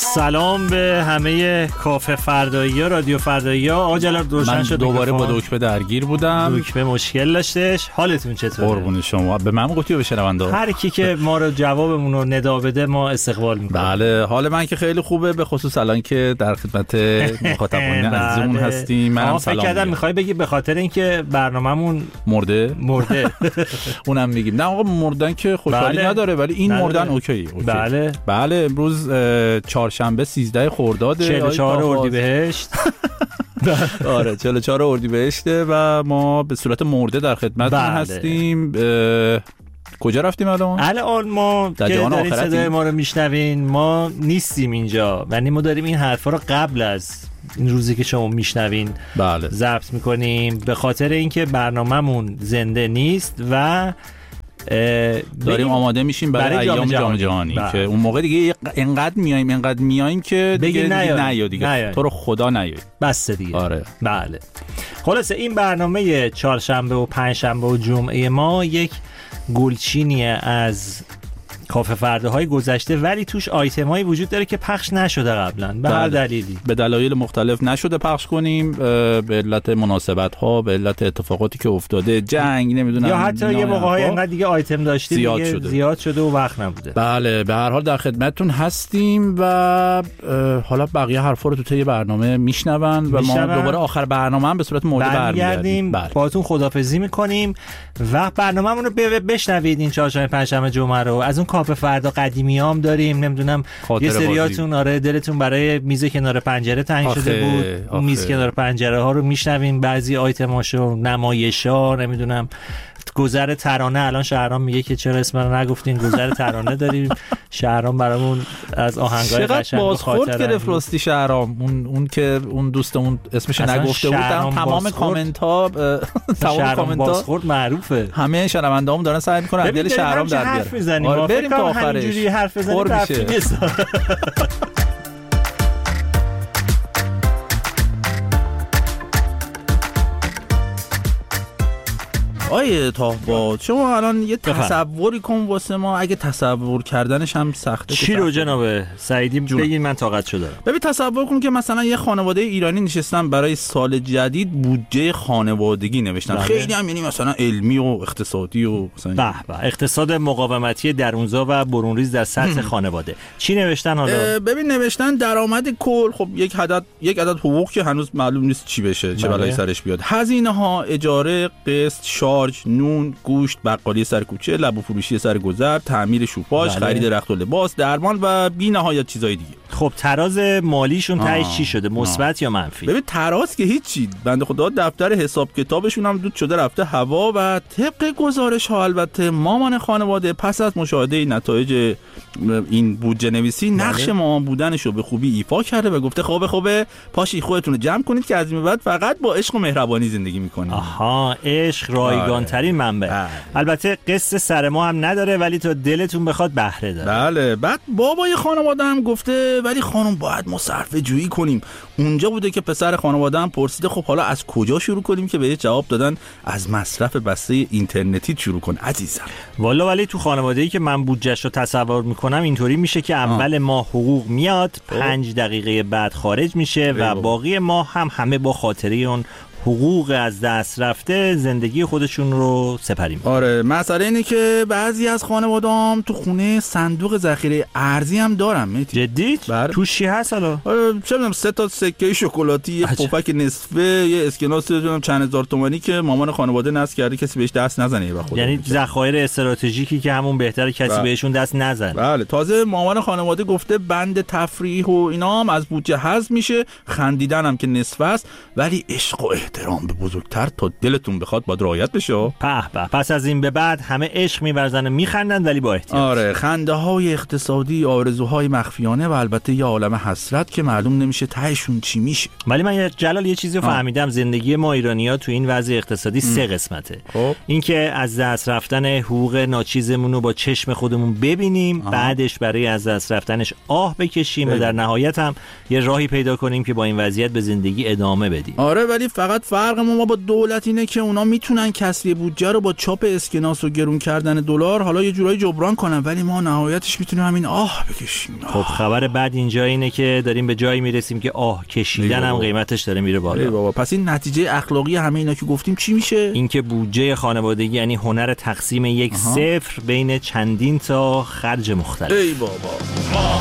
سلام به همه کافه فردایی ها، رادیو فردایی ها. آقا جلال روشن شد. دوباره با دکمه درگیر بودم. دکمه مشکل داشتش. حالتون چطوره؟ قربون شما. به من گفتی به شنونده هر کی که ما رو جوابمون رو ندا بده ما استقبال میکنیم. بله، حال من که خیلی خوبه، به خصوص الان که در خدمت مخاطبان عزیزمون هستیم. منم سلام. فکر کردم میخوای بگی به خاطر اینکه برنامه‌مون مرده. اونم میگیم. نه آقا، مردن که خوشحالی نداره، ولی این مردن اوکی. بله، امروز چهارشنبه 13 خرداد 44 اردیبهشت. آره 44 اردیبهشته و ما به صورت مرده در خدمتتون هستیم. کجا رفتیم الان ما که دارین صدای ما رو میشنوین، ما نیستیم اینجا، یعنی ما داریم این حرفا رو قبل از این روزی که شما میشنوین ضبط میکنیم، به خاطر اینکه برنامه‌مون زنده نیست و داریم آماده میشیم برای ایام جام جهانی که اون موقع دیگه انقدر میایم که دیگه نیا تو رو خدا نیا بس دیگه. آره بله. خلاصه این برنامه چهارشنبه و پنجشنبه و جمعه ما یک گلچینیه از کافه فرداهای گذشته، ولی توش آیتمایی وجود داره که پخش نشده قبلا به هر دلیلی، به دلایل مختلف نشده پخش کنیم، به علت مناسبت ها، به علت اتفاقاتی که افتاده، جنگ، نمیدونم، یا حتی یه موقع‌های انقدر دیگه آیتم داشتیم زیاد شده و وقت نبوده. بله، به هر حال در خدمتتون هستیم و حالا بقیه حرفا رو تو طی برنامه میشنون و ما دوباره آخر برنامه هم به صورت مورد برمیگردیم. باهاتون خداحافظی میکنیم و برنامه‌مون رو بشنوید. این چهارشنبه، پنجشنبه، جمعه رو از اون کافه فردا قدیمیام داریم، نمیدونم یه سریاتون آره دلتون برای میز کنار پنجره تنگ شده بود. اون میز کنار پنجره ها رو میشنویم، بعضی آیتماشو، نمایشا، نمیدونم گذر ترانه. الان شهرام میگه که چرا اسم رو نگفتین، گذر ترانه داریم. شهرام برامون از آهنگای قشنگ بازخورد گرفت راستی شهرام، اون که اون دوستمون اسمش نگفته بود، تمام کامنت ها بازخورد معروفه، همه شنونده‌هام دارن سعی میکنن دل شهرام در بیارن. آره بریم تا آخرش همینجوری حرف بزنیم. آیه تاهباد، شما الان یه تصوری کن واسه ما، اگه تصور کردنش هم سخته. چی رو جناب سعیدی بگین، من طاقت شو دارم. ببین تصور کن که مثلا یه خانواده ایرانی نشستن برای سال جدید بودجه خانوادگی نوشتن. خیلی هم یعنی مثلا علمی و اقتصادی و مثلا اقتصاد مقاومتی درونزا و برونریز در سطح خانواده. چی نوشتن حالا؟ ببین نوشتن درآمد کل، خب یک عدد حقوق که هنوز معلوم نیست چی بشه، چه بلایی سرش بیاد. هزینه‌ها، اجاره، قسط، نون، گوشت، بقالی سر کوچه، لب و فروشی سر گذر، تعمیر شوپاژ، خرید رخت و لباس، درمان و بی نهایت چیزای دیگه. خب تراز مالیشون تهش چی شده؟ مثبت یا منفی؟ ببین تراز که هیچی، بنده خدا دفتر حساب کتابشون هم دود شده رفته هوا و طبق گزارش ها البته مامان خانواده پس از مشاهده نتایج این بودجه نویسی نقش مامان بودنش رو به خوبی ایفا کرده و گفته خوبه پاشی خودتون رو جمع کنید که از این بعد فقط با عشق و مهربانی زندگی می‌کنید. آها، عشق رایگان ترین منبع. البته قصه سر ما هم نداره، ولی تا دلتون بخواد بهره داره. بله. بعد بابای خانواده هم گفته ولی خانم باید ما صرفه جویی کنیم. اونجا بوده که پسر خانواده هم پرسیده خب حالا از کجا شروع کنیم، که بهش جواب دادن از مصرف بسته اینترنتی شروع کن عزیزم. والا ولی تو خانواده‌ای که من بودجه‌شو تصور میکنم اینطوری میشه که اول ماه حقوق میاد، 5 دقیقه بعد خارج میشه و باقی ماه هم همه با خاطره اون حقوق از دست رفته زندگی خودشون رو سپری می‌کنن. آره، مسئله اینه که بعضی از خانواده‌ام تو خونه صندوق ذخیره ارزی هم دارن. جدی؟ توش چی هست حالا؟ چه می‌دونم 3 تا سکه شکلاتی، یه پفک نصفه، یه اسکناس چند هزار تومانی که مامان خانواده نصب کرده کسی بهش دست نزنه. یعنی ذخایر استراتژیکی که همون بهتره کسی بهشون دست نزنه. بله. تازه مامان خانواده گفته بند تفریح و اینا هم از بودجه حذف میشه، خندیدن هم که نصف است، ولی عشق و احترام به بزرگتر تا دلتون بخواد باید رعایت بشه. پس از این به بعد همه عشق می‌ورزن و میخندن ولی با احتیاط. آره، خنده‌های اقتصادی، آرزوهای مخفیانه و البته یه عالمه حسرت که معلوم نمیشه تهشون چی میشه. ولی من جلال یه چیزی رو فهمیدم، زندگی ما ایرانی‌ها تو این وضع اقتصادی 3 قسمته. اینکه از دست رفتن حقوق ناچیزمون رو با چشم خودمون ببینیم، بعدش برای از دست رفتنش آه بکشیم و در نهایت هم یه راهی پیدا کنیم که با این وضعیت به زندگی ادامه بدیم. آره، ولی فقط فرق ما با دولت اینه که اونا میتونن کسری بودجه رو با چاپ اسکناس و گرون کردن دلار حالا یه جورایی جبران کنن، ولی ما نهایتش میتونیم همین بکشیم. خب خبر بعد اینجا اینه که داریم به جایی میرسیم که کشیدن هم قیمتش داره میره بالا. بابا پس این نتیجه اخلاقی همه اینا که گفتیم چی میشه؟ اینکه بودجه خانوادگی یعنی هنر تقسیم یک صفر بین چندین تا خرج مختلف. ای بابا.